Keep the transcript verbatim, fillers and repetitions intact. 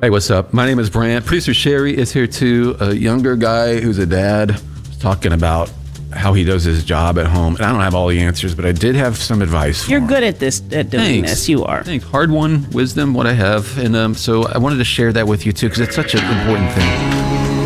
Hey, what's up? My name is Brant. Producer Sherry is here too. A younger guy who's a dad was talking about how he does his job at home. And I don't have all the answers, but I did have some advice for You're him. good at this, at doing Thanks. this. You are. Thanks. Hard-won wisdom, what I have. And um, so I wanted to share that with you too, because it's such an important thing.